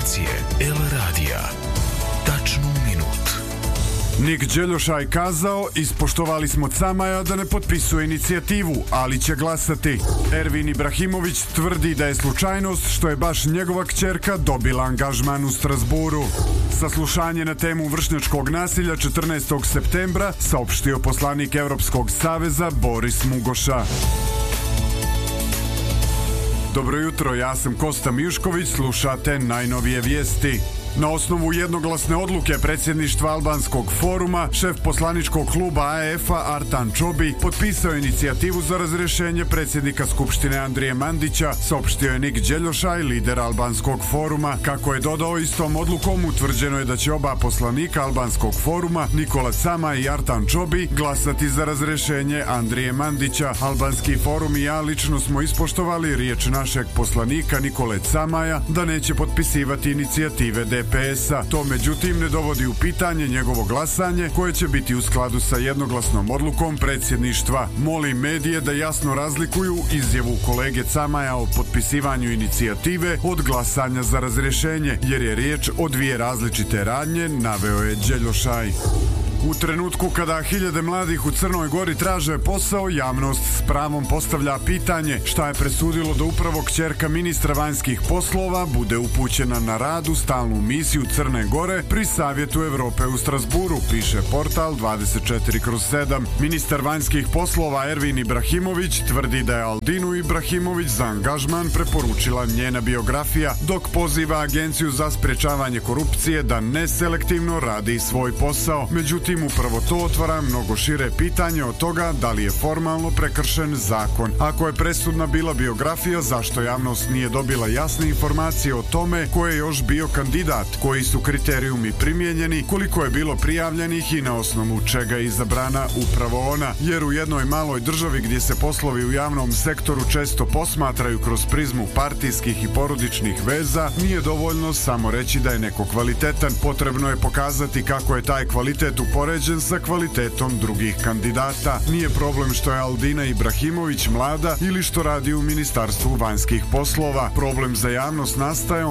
informacije El Radija. Tačnu minut. Nik Đeljošaj kazao, ispoštovali smo Camaja da ne potpisuje inicijativu, ali će glasati. Ervin Ibrahimović tvrdi da je slučajnost što je baš njegova kćerka dobila angažman u Strasburu. Saslušanje na temu vršnjačkog nasilja 14. septembra saopštio poslanik Evropskog saveza Boris Mugoša. Dobro jutro, ja sam Kosta Mijušković, slušate najnovije vijesti. Na osnovu jednoglasne odluke predsjedništva Albanskog foruma, šef poslaničkog kluba AEF-a Artan Čobi potpisao inicijativu za razrješenje predsjednika Skupštine Andrije Mandića, saopštio je Nik Đeljošaj, lider Albanskog foruma. Kako je dodao, istom odlukom utvrđeno je da će oba poslanika Albanskog foruma, Nikola Camaj i Artan Čobi, glasati za razrješenje Andrije Mandića. Albanski forum i ja lično smo ispoštovali riječ našeg poslanika Nikole Camaja da neće potpisivati inicijative DPS-a. To međutim ne dovodi u pitanje njegovo glasanje koje će biti u skladu sa jednoglasnom odlukom predsjedništva. Molim medije da jasno razlikuju izjavu kolege Camaja o potpisivanju inicijative od glasanja za razrješenje, jer je riječ o dvije različite radnje, naveo je Đeljošaj. U trenutku kada hiljade mladih u Crnoj Gori traže posao, javnost s pravom postavlja pitanje šta je presudilo da upravo kćerka ministra vanjskih poslova bude upućena na rad u stalnu misiju Crne Gore pri Savjetu Europe u Strasburu, piše portal 24/7. Ministar vanjskih poslova Ervin Ibrahimović tvrdi da je Aldinu Ibrahimović za angažman preporučila njena biografija, dok poziva Agenciju za sprječavanje korupcije da neselektivno radi svoj posao. Međutim, upravo to otvara mnogo šire pitanje od toga da li je formalno prekršen zakon. Ako je presudna bila biografija, zašto javnost nije dobila jasne informacije o tome ko je još bio kandidat, koji su kriterijumi primijenjeni, koliko je bilo prijavljenih i na osnovu čega je izabrana upravo ona. Jer u jednoj maloj državi gdje se poslovi u javnom sektoru često posmatraju kroz prizmu partijskih i porodičnih veza, nije dovoljno samo reći da je neko kvalitetan. Potrebno je pokazati kako je taj kvalitet upoređen sa kvalitetom drugih kandidata. Nije problem što je Aldina Ibrahimović mlada ili što radi u Ministarstvu vanjskih poslova. Problem za javnost nastaje